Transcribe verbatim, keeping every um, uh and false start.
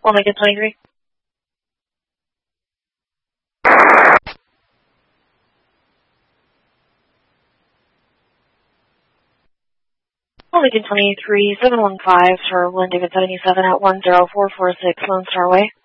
Omega twenty-three. Omega twenty-three, seven one five, Star Lynn David seventy-seven at one zero four four six Lone Star Way.